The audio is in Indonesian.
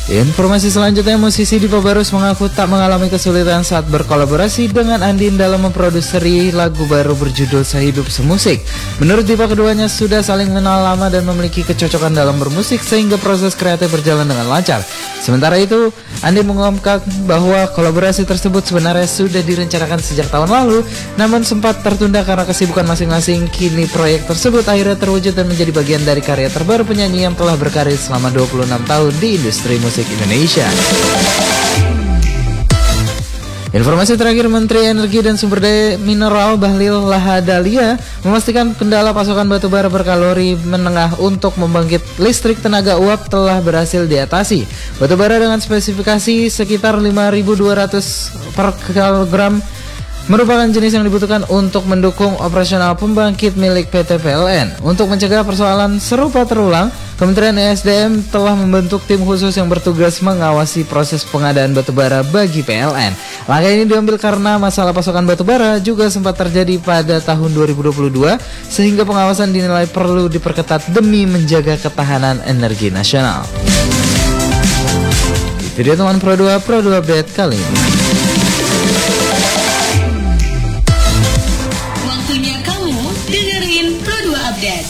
Informasi selanjutnya, musisi Dipa Barus mengaku tak mengalami kesulitan saat berkolaborasi dengan Andien dalam memproduksi lagu baru berjudul Sehidup Semusik. Menurut Dipa, keduanya sudah saling mengenal lama dan memiliki kecocokan dalam bermusik sehingga proses kreatif berjalan dengan lancar. Sementara itu, Andien mengungkapkan bahwa kolaborasi tersebut sebenarnya sudah direncanakan sejak tahun lalu, namun sempat tertunda karena kesibukan masing-masing. Kini proyek tersebut akhirnya terwujud dan menjadi bagian dari karya terbaru penyanyi yang telah berkarir selama 26 tahun di industri musik Indonesia. Informasi terakhir, Menteri Energi dan Sumber Daya Mineral Bahlil Lahadalia memastikan kendala pasokan batu bara berkalori menengah untuk membangkit listrik tenaga uap telah berhasil diatasi. Batu bara dengan spesifikasi sekitar 5.200 per kilogram merupakan jenis yang dibutuhkan untuk mendukung operasional pembangkit milik PT PLN. Untuk mencegah persoalan serupa terulang, Kementerian ESDM telah membentuk tim khusus yang bertugas mengawasi proses pengadaan batubara bagi PLN. Langkah ini diambil karena masalah pasokan batubara juga sempat terjadi pada tahun 2022, sehingga pengawasan dinilai perlu diperketat demi menjaga ketahanan energi nasional. Itu dia teman Pro 2 Update kali ini.